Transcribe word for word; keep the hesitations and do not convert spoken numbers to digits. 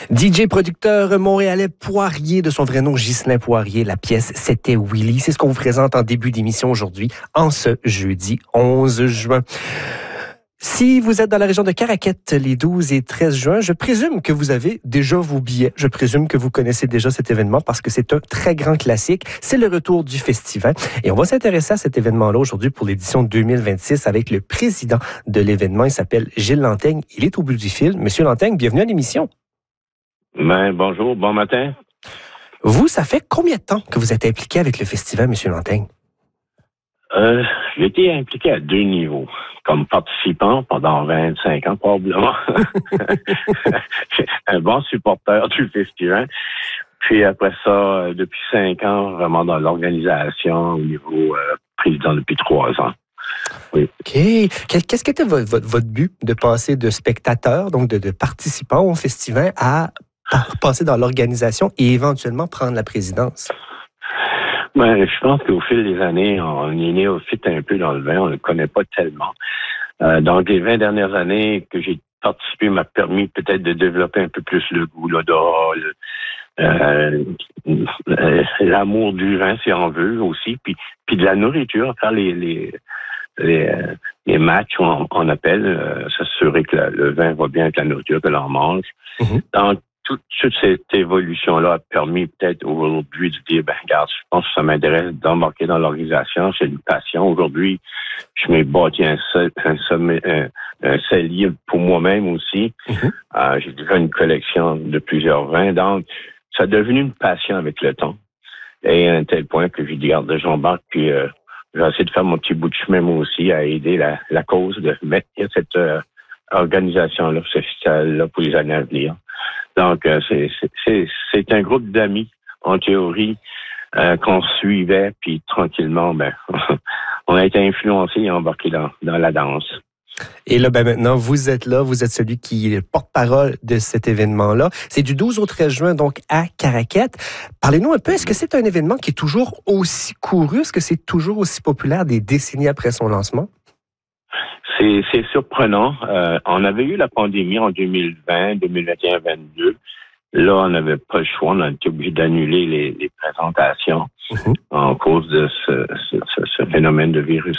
D J producteur montréalais Poirier, de son vrai nom Ghislain Poirier. La pièce, c'était Willy. C'est ce qu'on vous présente en début d'émission aujourd'hui, en ce jeudi onze juin. Si vous êtes dans la région de Caraquette les douze et treize juin, je présume que vous avez déjà vos billets. Je présume que vous connaissez déjà cet événement parce que c'est un très grand classique. C'est le retour du festival. Et on va s'intéresser à cet événement-là aujourd'hui pour l'édition deux mille vingt-six avec le président de l'événement. Il s'appelle Gilles Lanteigne. Il est au bout du fil. Monsieur Lanteigne, bienvenue à l'émission. Ben, bonjour, bon matin. Vous, ça fait combien de temps que vous êtes impliqué avec le festival, Monsieur Lanteigne? Euh, j'ai été impliqué à deux niveaux. Comme participant pendant vingt-cinq ans, probablement. Un bon supporter du festival. Puis après ça, depuis cinq ans, vraiment dans l'organisation au niveau euh, président depuis trois ans. Oui. OK. Qu'est-ce qu'était votre, votre, votre but de passer de spectateur, donc de, de participant au festival, à passer dans l'organisation et éventuellement prendre la présidence? Ben, je pense qu'au fil des années, on est néophyte un peu dans le vin, on ne le connaît pas tellement. Euh, donc, les vingt dernières années que j'ai participé m'a permis peut-être de développer un peu plus le goût, l'odorat, le, euh, l'amour du vin, si on veut, aussi, puis, puis de la nourriture, faire les, les, les, les matchs, on, on appelle, euh, s'assurer que la, le vin va bien avec la nourriture que l'on mange. Mm-hmm. Donc, Toute, toute cette évolution-là a permis peut-être aujourd'hui de dire, ben regarde, je pense que ça m'intéresse d'embarquer dans l'organisation, c'est une passion. Aujourd'hui, je m'ai bâti un, un, un, un cellier pour moi-même aussi. Mm-hmm. Euh, j'ai déjà une collection de plusieurs vins, donc ça a devenu une passion avec le temps. Et à un tel point que j'ai dit, regarde, j'embarque, puis euh, j'ai essayé de faire mon petit bout de chemin moi aussi à aider la, la cause de mettre cette euh, organisation-là, ce festival-là pour les années à venir. Donc, euh, c'est, c'est, c'est un groupe d'amis, en théorie, euh, qu'on suivait, puis tranquillement, ben, on a été influencés et embarqués dans, dans la danse. Et là, ben maintenant, vous êtes là, vous êtes celui qui est porte-parole de cet événement-là. C'est du douze au treize juin, donc, à Caraquette. Parlez-nous un peu, est-ce que c'est un événement qui est toujours aussi couru? Est-ce que c'est toujours aussi populaire des décennies après son lancement? C'est, c'est surprenant. Euh, on avait eu la pandémie en deux mille vingt, deux mille vingt et un, deux mille vingt-deux. Là, on n'avait pas le choix. On a été obligé d'annuler les, les présentations mm-hmm. en cause de ce, ce, ce, ce phénomène de virus